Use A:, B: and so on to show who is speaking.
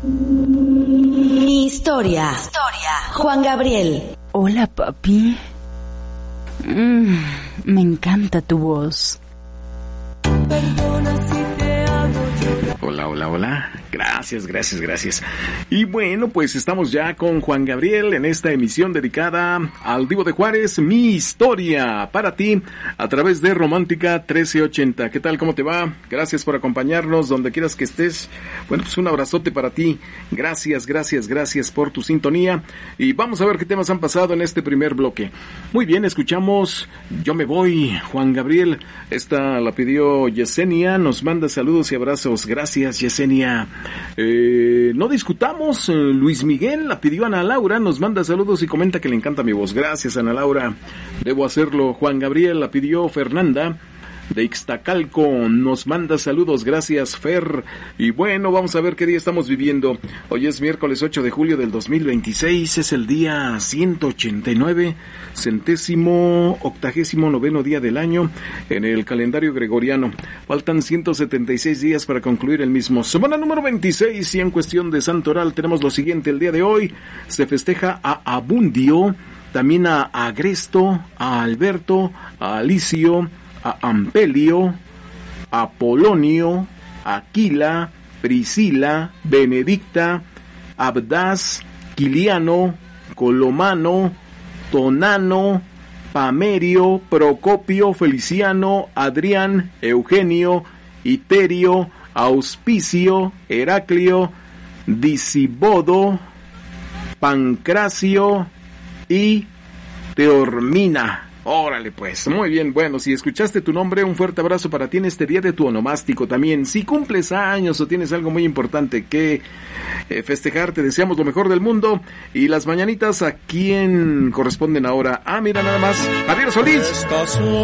A: Mi historia. Juan Gabriel.
B: Hola, papi. Me encanta tu voz.
C: Perdona si te hago llorar.
D: Hola. Gracias. Y bueno, pues estamos ya con Juan Gabriel en esta emisión dedicada al Divo de Juárez, Mi Historia, para ti, a través de Romántica 1380. ¿Qué tal? ¿Cómo te va? Gracias por acompañarnos donde quieras que estés. Bueno, pues un abrazote para ti. Gracias por tu sintonía. Y vamos a ver qué temas han pasado en este primer bloque. Muy bien, escuchamos Yo me voy, Juan Gabriel. Esta la pidió Yesenia, nos manda saludos y abrazos. Gracias, Yesenia. No discutamos, Luis Miguel la pidió Ana Laura, nos manda saludos y comenta que le encanta mi voz. Gracias, Ana Laura. Debo hacerlo. Juan Gabriel la pidió Fernanda de Ixtacalco, nos manda saludos. Gracias, Fer. Y bueno, vamos a ver qué día estamos viviendo. Hoy es miércoles 8 de julio del 2026, es el día 189, 189º día del año en el calendario gregoriano. Faltan 176 días para concluir el mismo. Semana número 26, y en cuestión de santoral tenemos lo siguiente. El día de hoy se festeja a Abundio, también a Agresto, a Alberto, a Alicio, a Ampelio, a Polonio, Aquila, Priscila, Benedicta, Abdas, Quiliano, Colomano, Tonano, Pamerio, Procopio, Feliciano, Adrián, Eugenio, Iterio, Auspicio, Heraclio, Disibodo, Pancracio y Teormina. Órale pues, muy bien. Bueno, si escuchaste tu nombre, un fuerte abrazo para ti en este día de tu onomástico también. Si cumples años o tienes algo muy importante que festejar, te deseamos lo mejor del mundo. Y las mañanitas, ¿a quién corresponden ahora? Mira nada más, Javier Solís.